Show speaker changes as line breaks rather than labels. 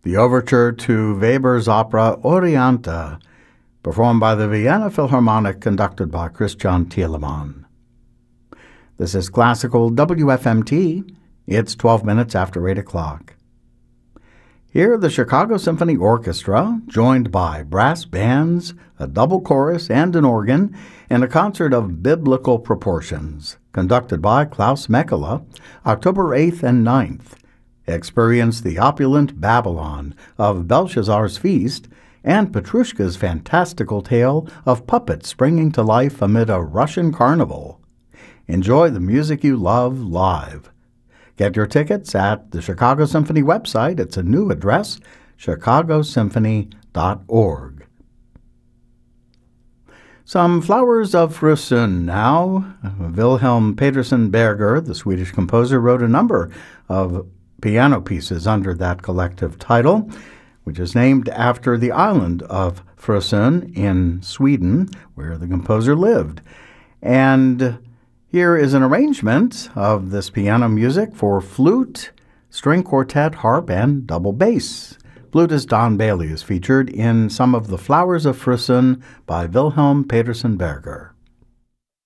the overture to Weber's opera Oriente, performed by the Vienna Philharmonic, conducted by Christian Thielemann. This is Classical WFMT. It's 12 minutes after 8 o'clock. Here, the Chicago Symphony Orchestra, joined by brass bands, a double chorus, and an organ, in a concert of biblical proportions, conducted by Klaus Mekela, October 8th and 9th. Experience the opulent Babylon of Belshazzar's feast and Petrushka's fantastical tale of puppets springing to life amid a Russian carnival. Enjoy the music you love live. Get your tickets at the Chicago Symphony website. It's a new address, chicagosymphony.org. Some flowers of Frösön now. Wilhelm Petersen Berger, the Swedish composer, wrote a number of piano pieces under that collective title, which is named after the island of Frösön in Sweden, where the composer lived. And here is an arrangement of this piano music for flute, string quartet, harp, and double bass. Flutist Don Bailey is featured in some of the Flowers of Frösön by Wilhelm Petersen Berger.